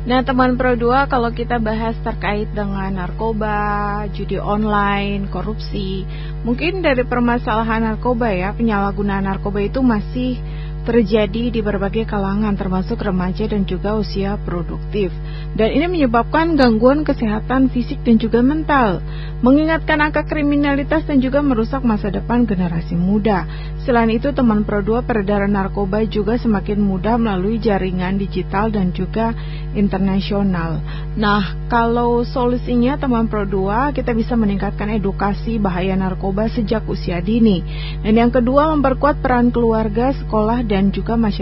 Nah, teman Pro 2, kalau kita bahas terkait dengan narkoba, judi online, korupsi, mungkin dari permasalahan narkoba ya, penyalahgunaan narkoba itu masih terjadi di berbagai kalangan termasuk remaja dan juga usia produktif. Dan ini menyebabkan gangguan kesehatan fisik dan juga mental, mengingatkan angka kriminalitas dan juga merusak masa depan generasi muda. Selain itu, teman Pro 2, peredaran narkoba juga semakin mudah melalui jaringan digital dan juga internasional. Nah, kalau solusinya teman Pro 2, kita bisa meningkatkan edukasi bahaya narkoba sejak usia dini. Dan yang kedua, memperkuat peran keluarga, sekolah dan juga masyarakat